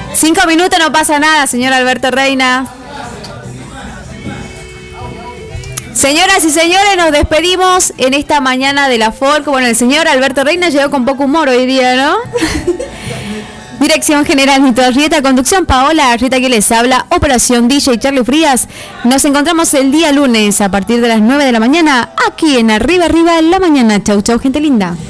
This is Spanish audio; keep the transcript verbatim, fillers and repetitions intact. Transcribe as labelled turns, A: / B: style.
A: Cinco minutos no pasa nada, señor Alberto Reina. Señoras y señores, nos despedimos en esta mañana de la folk. Bueno, el señor Alberto Reina llegó con poco humor hoy día, ¿no? Dirección General Nito Arrieta, conducción Paola Arrieta que les habla, operación D J Charlie Frías. Nos encontramos el día lunes a partir de las nueve de la mañana, aquí en Arriba Arriba en la mañana. Chau, chau, gente linda.